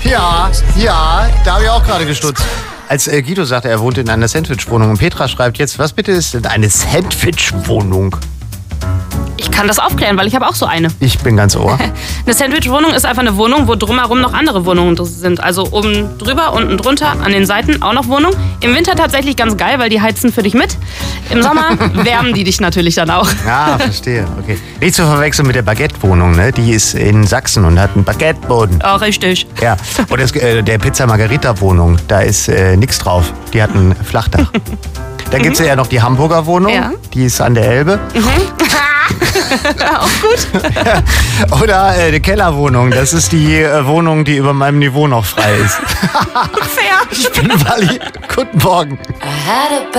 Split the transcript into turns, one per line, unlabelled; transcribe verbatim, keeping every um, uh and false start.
Ja, ja, da habe ich auch gerade gestutzt. Als äh, Guido sagte, er wohnt in einer Sandwich-Wohnung und Petra schreibt jetzt, was bitte ist denn eine Sandwich-Wohnung?
Ich kann das aufklären, weil ich habe auch so eine.
Ich bin ganz ohr.
Eine Sandwich-Wohnung ist einfach eine Wohnung, wo drumherum noch andere Wohnungen sind. Also oben drüber, unten drunter, an den Seiten auch noch Wohnungen. Im Winter tatsächlich ganz geil, weil die heizen für dich mit. Im Sommer wärmen die dich natürlich dann auch.
Ja, verstehe. Okay. Nicht zu verwechseln mit der Baguette-Wohnung, ne? Die ist in Sachsen und hat einen Baguette-Boden.
Oh, richtig.
Ja. Oder es, äh, der Pizza Margherita-Wohnung, da ist äh, nichts drauf. Die hat ein Flachdach. Da gibt es ja noch die Hamburger Wohnung,
Ja.
die ist an der Elbe.
Auch gut.
Oder äh, die Kellerwohnung, das ist die äh, Wohnung, die über meinem Niveau noch frei ist.
Fair.
Ich bin Wally. Guten Morgen.